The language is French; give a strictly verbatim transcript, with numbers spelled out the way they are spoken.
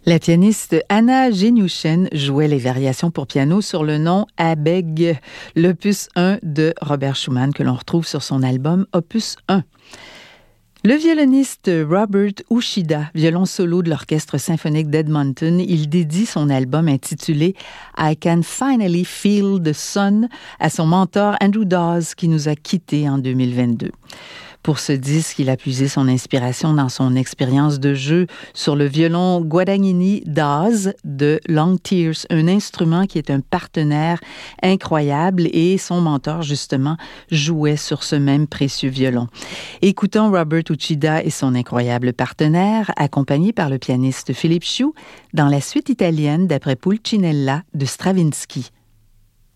La pianiste Anna Genyushin jouait les variations pour piano sur le nom Abeg, l'opus un de Robert Schumann que l'on retrouve sur son album Opus un. Le violoniste Robert Uchida, violon solo de l'Orchestre symphonique d'Edmonton, il dédie son album intitulé I Can Finally Feel the Sun à son mentor Andrew Dawes qui nous a quittés en deux mille vingt-deux. Pour ce disque, il a puisé son inspiration dans son expérience de jeu sur le violon Guadagnini Dawes de Long Tears, un instrument qui est un partenaire incroyable et son mentor, justement, jouait sur ce même précieux violon. Écoutons Robert Uchida et son incroyable partenaire, accompagné par le pianiste Philippe Chiu, dans la suite italienne d'après Pulcinella de Stravinsky.